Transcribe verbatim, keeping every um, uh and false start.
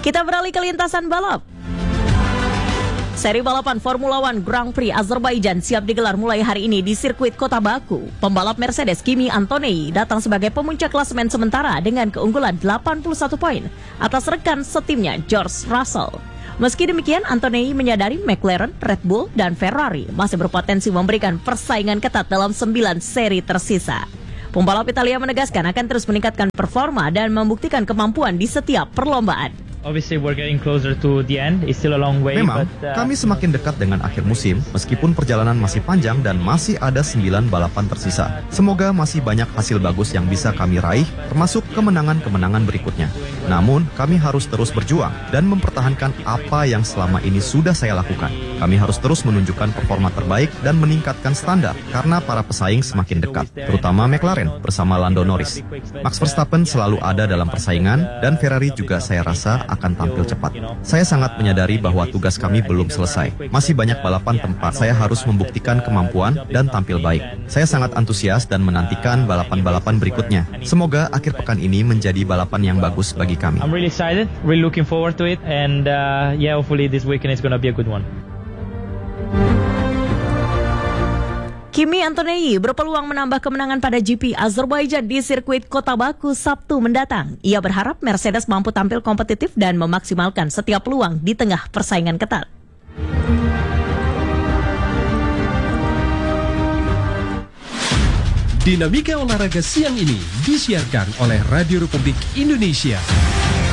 Kita beralih ke lintasan balap. Seri balapan Formula One Grand Prix Azerbaijan siap digelar mulai hari ini di sirkuit Kota Baku. Pembalap Mercedes Kimi Antonelli datang sebagai pemuncak klasemen sementara dengan keunggulan delapan puluh satu poin atas rekan setimnya George Russell. Meski demikian, Antonelli menyadari McLaren, Red Bull, dan Ferrari masih berpotensi memberikan persaingan ketat dalam sembilan seri tersisa. Pembalap Italia menegaskan akan terus meningkatkan performa dan membuktikan kemampuan di setiap perlombaan. Obviously we're getting closer to the end. It's still a long way. Memang, but, uh, kami semakin dekat dengan akhir musim, meskipun perjalanan masih panjang dan masih ada sembilan balapan tersisa. Semoga masih banyak hasil bagus yang bisa kami raih, termasuk kemenangan-kemenangan berikutnya. Namun, kami harus terus berjuang dan mempertahankan apa yang selama ini sudah saya lakukan. Kami harus terus menunjukkan performa terbaik dan meningkatkan standar, karena para pesaing semakin dekat, terutama McLaren bersama Lando Norris. Max Verstappen selalu ada dalam persaingan, dan Ferrari juga saya rasa akan tampil cepat. Saya sangat menyadari bahwa tugas kami belum selesai. Masih banyak balapan tempat saya harus membuktikan kemampuan dan tampil baik. Saya sangat antusias dan menantikan balapan-balapan berikutnya. Semoga akhir pekan ini menjadi balapan yang bagus bagi kami. I'm really excited, really looking forward to it, and uh, yeah, hopefully this weekend is gonna be a good one. Kimi Antonelli berpeluang menambah kemenangan pada G P Azerbaijan di sirkuit Kota Baku Sabtu mendatang. Ia berharap Mercedes mampu tampil kompetitif dan memaksimalkan setiap peluang di tengah persaingan ketat. Dinamika olahraga siang ini disiarkan oleh Radio Republik Indonesia.